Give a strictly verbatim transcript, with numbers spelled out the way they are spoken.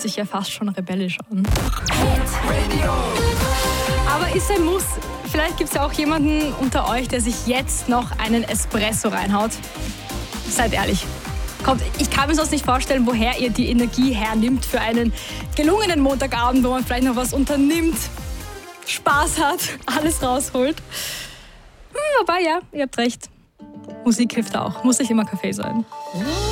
sich ja fast schon rebellisch an. Aber ist ein Muss. Vielleicht gibt es ja auch jemanden unter euch, der sich jetzt noch einen Espresso reinhaut. Seid ehrlich. Kommt, ich kann mir sonst nicht vorstellen, woher ihr die Energie hernimmt für einen gelungenen Montagabend, wo man vielleicht noch was unternimmt, Spaß hat, alles rausholt. Hm, aber ja, ihr habt recht. Musik hilft auch. Muss nicht immer Kaffee sein.